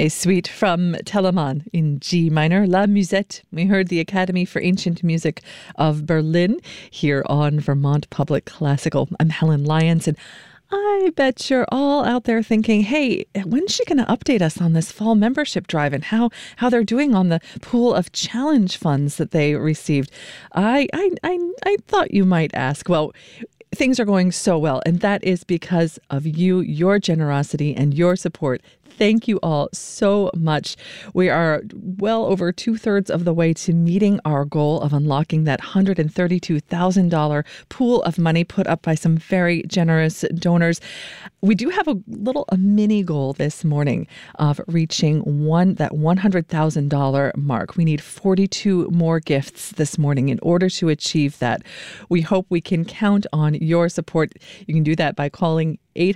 A suite from Telemann in G minor, La Musette. We heard the Academy for Ancient Music of Berlin here on Vermont Public Classical. I'm Helen Lyons, and I bet you're all out there thinking, hey, when's she going to update us on this fall membership drive and how they're doing on the pool of challenge funds that they received? I thought you might ask. Well, things are going so well, and that is because of you, your generosity, and your support. Thank you all so much. We are well over 2/3 of the way to meeting our goal of unlocking that $132,000 pool of money put up by some very generous donors. We do have a mini goal this morning of reaching that $100,000 mark. We need 42 more gifts this morning in order to achieve that. We hope we can count on your support. You can do that by calling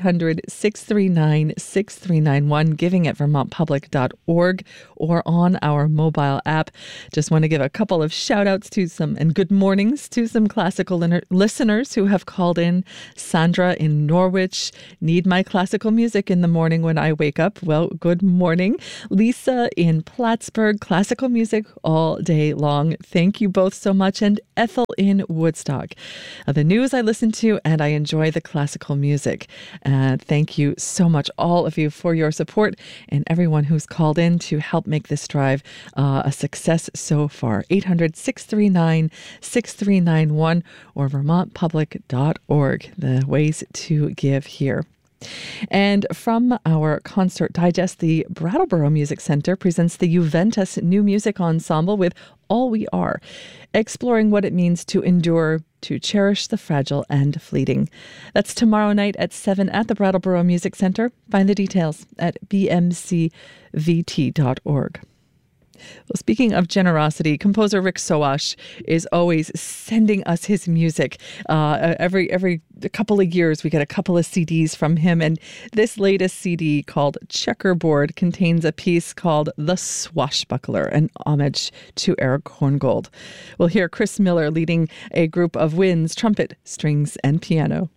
800-639-6391, giving at vermontpublic.org, or on our mobile app. Just want to give a couple of shout outs to and good mornings to some classical listeners who have called in. Sandra in Norwich, need my classical music in the morning when I wake up. Well, good morning. Lisa in Plattsburgh, classical music all day long. Thank you both so much. And Ethel in Woodstock. The news I listen to, and I enjoy the classical music. Thank you so much, all of you, for your support, and everyone who's called in to help make this drive a success so far. 800-639-6391 or vermontpublic.org, the ways to give here. And from our concert digest, the Brattleboro Music Center presents the Juventus New Music Ensemble with All We Are, exploring what it means to endure, to cherish the fragile and fleeting. That's tomorrow night at 7 at the Brattleboro Music Center. Find the details at bmcvt.org. Well, speaking of generosity, composer Rick Soash is always sending us his music. Every couple of years, we get a couple of CDs from him. And this latest CD, called Checkerboard, contains a piece called The Swashbuckler, an homage to Eric Horngold. We'll hear Chris Miller leading a group of winds, trumpet, strings, and piano.